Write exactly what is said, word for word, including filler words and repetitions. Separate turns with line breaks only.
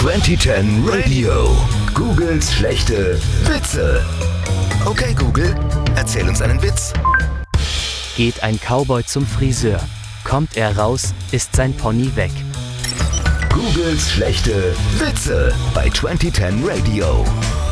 zwanzig zehn Radio. Googles schlechte Witze. Okay, Google, erzähl uns einen Witz.
Geht ein Cowboy zum Friseur. Kommt er raus, ist sein Pony weg.
Googles schlechte Witze bei zwanzig zehn Radio.